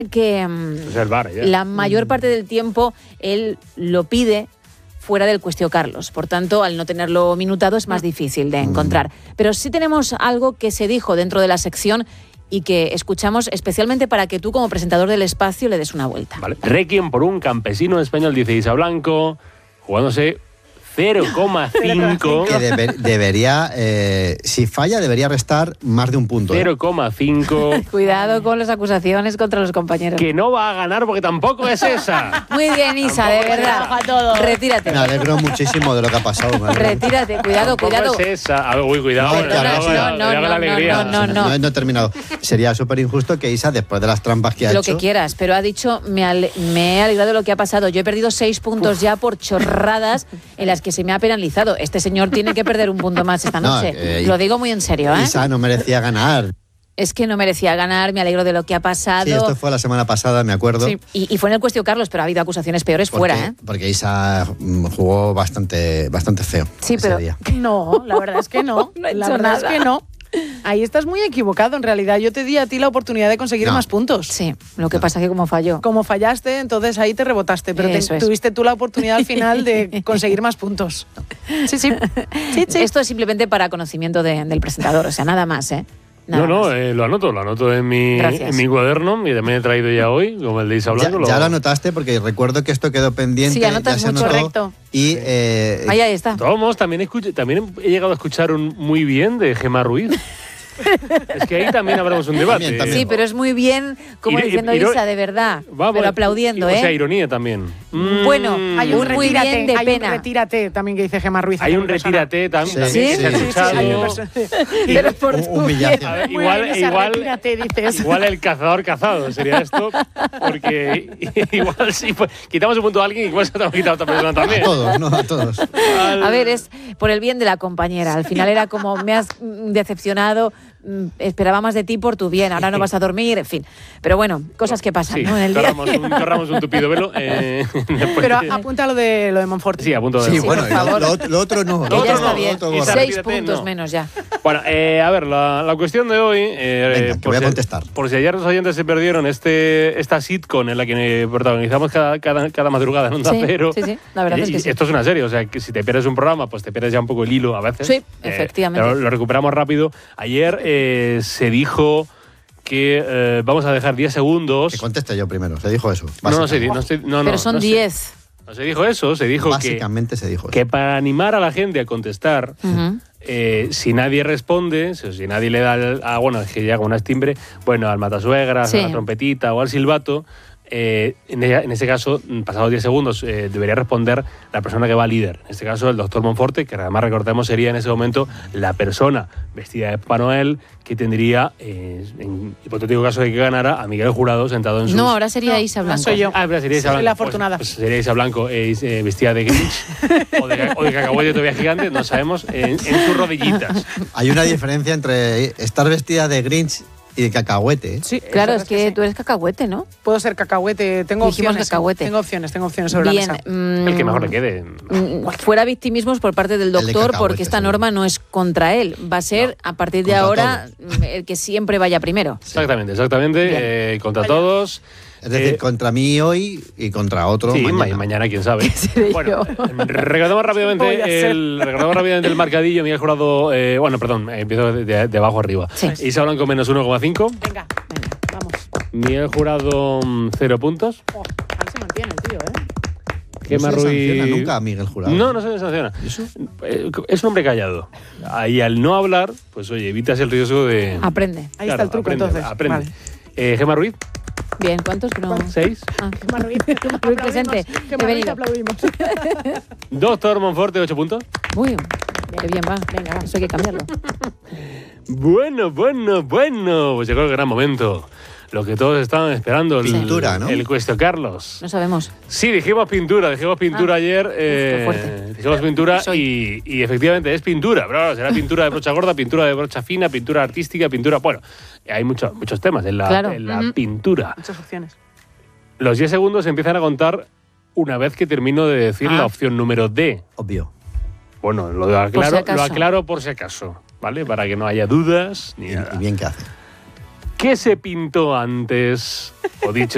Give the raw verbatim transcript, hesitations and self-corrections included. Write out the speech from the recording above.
que um, o sea, el bar, ya. la mayor parte del tiempo él lo pide fuera del Cuestió Carlos. Por tanto, al no tenerlo minutado es más difícil de encontrar. Pero sí tenemos algo que se dijo dentro de la sección y que escuchamos especialmente para que tú, como presentador del espacio, le des una vuelta. Vale. Requiem por un campesino español, dice Isa Blanco, jugándose cero coma cinco. Que debe, debería, eh, si falla, debería restar más de un punto. cero coma cinco. Cuidado con las acusaciones contra los compañeros. Que no va a ganar porque tampoco es esa. Muy bien, Isa, de verdad. Retírate. Me alegro muchísimo de lo que ha pasado. ¿Vale? Retírate, cuidado, Tampoco cuidado. es esa. Ah, uy, cuidado. No, No, claro, no, sí. no, no, le haga no, la alegría. no, no, no. No, no he terminado. Sería súper injusto que Isa, después de las trampas que ha Lo hecho... que quieras, pero ha dicho, me, ale- me he alegrado de lo que ha pasado. Yo he perdido seis puntos ya por chorradas en las que se me ha penalizado. Este señor tiene que perder un punto más esta No, noche. eh, Lo digo muy en serio, ¿eh? Isa no merecía ganar. Es que no merecía ganar, me alegro de lo que ha pasado. Sí, esto fue la semana pasada, me acuerdo. Sí, y, y fue en el Cuestió Carlos, pero ha habido acusaciones peores Porque, fuera, ¿eh? porque Isa mm, jugó bastante, bastante feo Sí, ese pero- día. No, la verdad es que no. No he la hecho verdad nada. es que no. Ahí estás muy equivocado, en realidad. Yo te di a ti la oportunidad de conseguir No. más puntos. Sí, lo que pasa es que como falló. Como fallaste, entonces ahí te rebotaste, pero te- Eso es. tuviste tú la oportunidad al final de conseguir más puntos. Sí, sí. Sí, sí. Esto es simplemente para conocimiento de- del presentador, o sea, nada más, ¿eh? Nada No, no, más. eh, lo anoto, lo anoto en mi, Gracias. en mi cuaderno y también he traído ya hoy, como el de Isa Ya, Blanco. ya lo anotaste porque recuerdo que esto quedó pendiente. Sí, anotas ya se mucho. anotó. Correcto. Y eh, Ahí, ahí está. Tomos, también, escuché, también he llegado a escuchar un muy bien de Gemma Ruiz. Es que ahí también habremos un debate. También, también. Sí, pero es muy bien, como Iro- diciendo iro- Isa, de verdad. Vamos, pero aplaudiendo, O sea, ¿eh? ironía también. Bueno, Mm, Hay un, Un muy retírate, bien de hay pena. un retírate también que dice Gemma Ruiz. hay Hay un retírate tam- Sí. también Sí, que se ha sí, sí, escuchado. Hay un perso- Pero por hu- tu humillación. bien. A ver, Muy igual, bien, esa igual, retírate, dices. igual el cazador cazado sería esto, porque igual si fue- quitamos un punto a alguien, igual se te ha quitado a otra persona a también. todos, ¿no? A todos. Al- A ver, es por el bien de la compañera. Al final era como, me has mm, decepcionado, mm, esperaba más de ti por tu bien, ahora no vas a dormir, en fin. Pero bueno, cosas que pasan, Sí, ¿no? En el día. corramos un, corramos un tupido velo. eh, después Pero de- apunta lo de, lo de Monforte. Sí, a punto de... Sí, Sí, bueno, por y lo, favor. lo- lo otro no. Lo Que otro ya no, está bien. lo otro borra. Seis Retírate, puntos no. menos ya. Bueno, eh, a ver, la, la cuestión de hoy... eh, Venga, que por voy a si- contestar. Por si ayer los oyentes se perdieron este, esta sitcom en la que protagonizamos cada, cada, cada madrugada en Onda Sí, Cero. sí, sí, la verdad Y- es que y sí. Esto es una serie, o sea, que si te pierdes un programa, pues te pierdes ya un poco el hilo a veces. Sí, efectivamente. Pero lo recuperamos rápido. Ayer eh, se dijo que eh, vamos a dejar diez segundos... Que conteste yo primero. Se dijo eso. No, no, se, básicamente. di- no, se- no, no, Pero son no se- diez. no se dijo eso, se dijo que, Básicamente se dijo eso. que para animar a la gente a contestar... Ujú. Eh, si nadie responde, si, si nadie le da al, a, bueno, es que llega un timbre, bueno, al matasuegras, Sí. a la trompetita o al silbato, eh, en, ella- en ese caso, mm, pasados diez segundos, eh, debería responder la persona que va líder. En este caso, el doctor Monforte, que además recordemos sería en ese momento la persona vestida de Papá Noel que tendría, eh, en hipotético caso de que ganara, a Miguel Jurado sentado en su... No, ahora sería No, Isa Blanco. soy yo. Ah, pero sería Isa Soy Blanco. la afortunada. Pues, pues sería Isa Blanco eh, eh, vestida de Grinch o de, ca- o de cacahuete todavía gigante, no sabemos, en, en sus rodillitas. Hay una diferencia entre estar vestida de Grinch y de cacahuete. ¿eh? Sí, Claro, esa es que sí. tú eres cacahuete, ¿no? Puedo ser cacahuete, tengo Dijimos opciones. cacahuete. Tengo opciones, tengo opciones sobre Bien. la mesa. mm, El que mejor le quede. mm, Fuera victimismos por parte del El de doctor, cacahuete, porque esta seguro. norma no es contra él. Va a ser, a partir de contra ahora, mm, el que siempre vaya primero. Exactamente, exactamente. Bien. eh, contra todos. Es decir, Eh, contra mí hoy y contra otro sí, ma- mañana. mañana, quién sabe. seré Bueno, yo? recordamos Voy a rápidamente ser. el, recordamos rápidamente el marcadillo. Miguel Jurado, eh, bueno, perdón, eh, empiezo de, de- de abajo arriba. Sí. Isa Blanco menos uno coma cinco. Venga, venga, vamos. Miguel Jurado mm, cero puntos. Oh, ahí se mantiene el tío, ¿eh? Gemma no se le sanciona Ruiz. nunca a Miguel Jurado. No, no se le sanciona. ¿Eso? Eh, Es un hombre callado. Y al no hablar, pues oye, evitas el riesgo de. Aprende. Ahí Claro, está el truco, aprende, entonces. Aprende. Vale. Eh, Gemma Ruiz, Bien, ¿cuántos? Que no... seis. Ah. Gemma Ruiz, Ruiz presente. Gemma Ruiz, Bienvenido. aplaudimos. Doctor Monforte, ocho puntos. Uy, qué bien va. Venga, va. Eso hay que cambiarlo. Bueno, bueno, bueno. Pues llegó el gran momento. Lo que todos estaban esperando. el- Pintura, ¿no? El Cuestió Carlos. No sabemos. Sí, dijimos pintura, dijimos pintura Ah. ayer. eh, qué fuerte. dijimos pintura Soy. y, y efectivamente es pintura. Pero ahora será pintura de brocha gorda, pintura de brocha fina, pintura artística, pintura. Bueno, hay muchos muchos temas en la, Claro. en la Ujú. pintura. Muchas opciones. Los diez segundos empiezan a contar una vez que termino de decir Ah. la opción número D. Obvio. Bueno, lo si aclaro, acaso. lo aclaro por si acaso, ¿vale? Para que no haya dudas ni Y, nada. y bien que hace. ¿Qué se pintó antes? O dicho